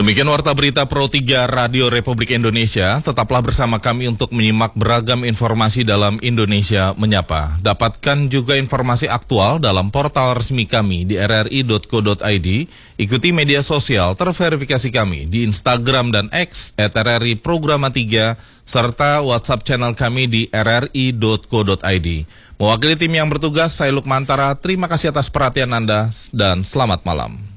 Demikian Warta Berita Pro 3 Radio Republik Indonesia. Tetaplah bersama kami untuk menyimak beragam informasi dalam Indonesia Menyapa. Dapatkan juga informasi aktual dalam portal resmi kami di rri.co.id. Ikuti media sosial terverifikasi kami di Instagram dan X @RRI Programa 3 serta WhatsApp channel kami di rri.co.id. Mewakili tim yang bertugas, saya Lukmantara. Terima kasih atas perhatian Anda dan selamat malam.